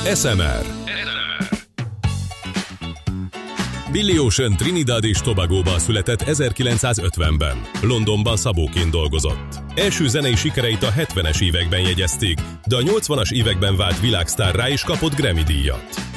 ASMR. Billy Ocean Trinidad és Tobagóban született 1950-ben. Londonban szabóként dolgozott. Első zenei sikereit a 70-es években jegyezték, de a 80-as években vált világsztárrá és kapott Grammy díjat.